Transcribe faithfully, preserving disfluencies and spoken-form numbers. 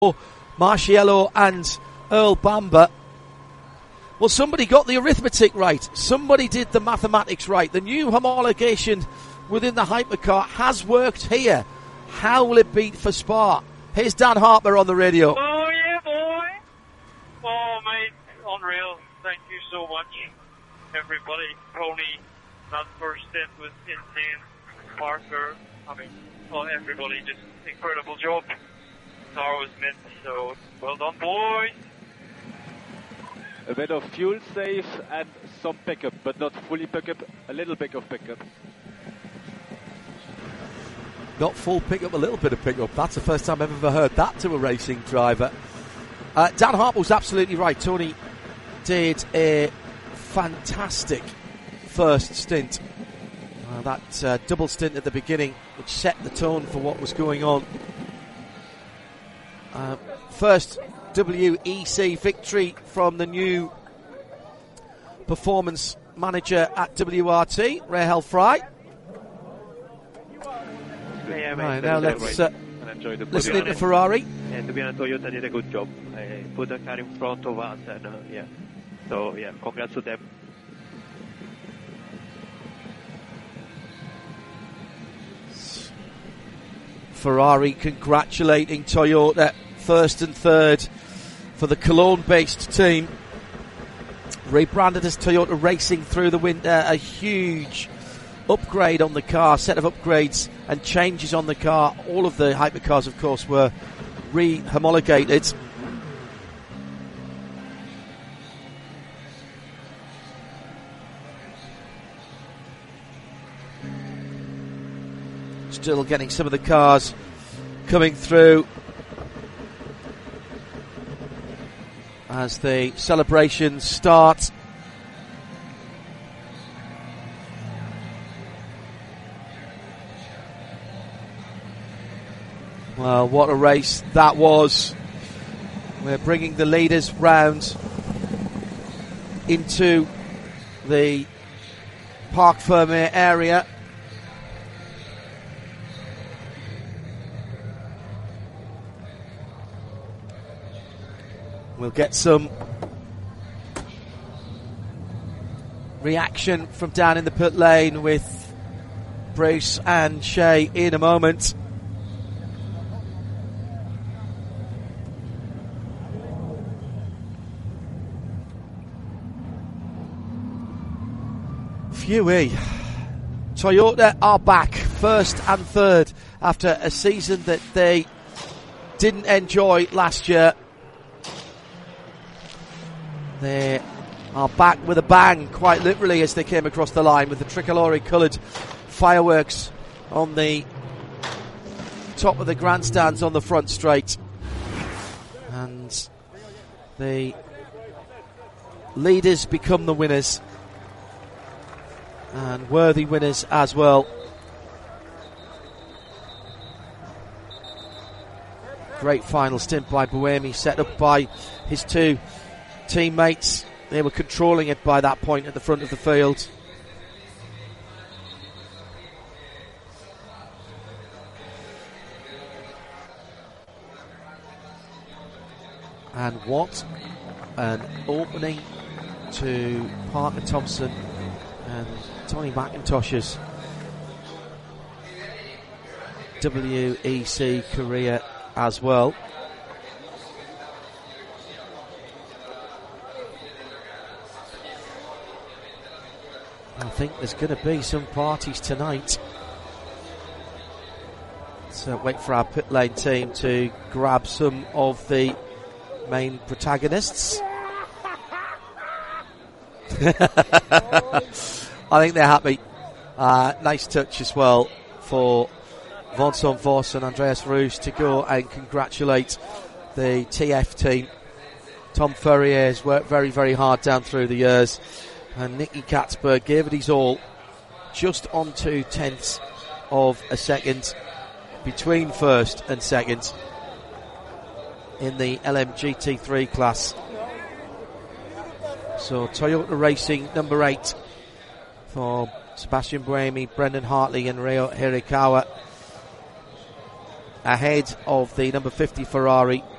Marciello and Earl Bamber. Well, somebody got the arithmetic right. Somebody did the mathematics right. The new homologation within the hypercar has worked here. How will it be for Spa? Here's Dan Harper on the radio. Oh, yeah, boy. Oh, mate, unreal. Thank you so much, everybody. Tony, that first stint was insane. Parker, I mean, well, everybody, just incredible job. Car was mint, so well done, boys. A bit of fuel save and some pickup, but not fully pickup, a little bit of pickup. Not full pickup, a little bit of pickup. That's the first time I've ever heard that to a racing driver. Uh, Dan Harper was absolutely right. Tony did a fantastic first stint. Uh, that uh, double stint at the beginning, which set the tone for what was going on. Uh, first W E C victory from the new performance manager at W R T, Rahel Fry. Yeah, right, now let's uh, listen in to Ferrari. And to be honest, Toyota did a good job. Uh, put the car in front of us, and uh, yeah. So yeah, congrats to them. Ferrari congratulating Toyota, first and third for the Cologne-based team. Rebranded as Toyota Racing through the winter, a huge upgrade on the car, set of upgrades and changes on the car. All of the hypercars, of course, were re-homologated. Still getting some of the cars coming through as the celebrations start. Well, what a race that was. We're bringing the leaders round into the Parc Fermé area. We'll get some reaction from down in the pit lane with Bruce and Shay in a moment. Phewie. Toyota are back, first and third, after a season that they didn't enjoy last year. They are back with a bang, quite literally, as they came across the line with the tricolore coloured fireworks on the top of the grandstands on the front straight. And the leaders become the winners, and worthy winners as well. Great final stint by Buemi, set up by his two teammates. They were controlling it by that point at the front of the field. And what an opening to Parker Thompson and Tony McIntosh's W E C career as well. I think there's going to be some parties tonight. So wait for our pit lane team to grab some of the main protagonists. I think they're happy. Uh, nice touch as well for Vincent Voss and Andreas Roos to go and congratulate the T F team. Tom Ferrier has worked very, very hard down through the years. And Nicky Katzberg gave it his all, just on two tenths of a second between first and second in the L M G T three class. So Toyota Racing number eight for Sebastian Buemi, Brendan Hartley and Ryo Hirakawa, ahead of the number fifty Ferrari